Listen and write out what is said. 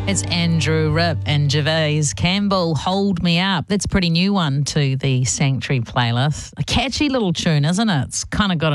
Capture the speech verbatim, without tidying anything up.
It's Andrew Ripp and Gervais Campbell, Hold Me Up. That's a pretty new one to the Sanctuary playlist. A catchy little tune, isn't it? It's kind of got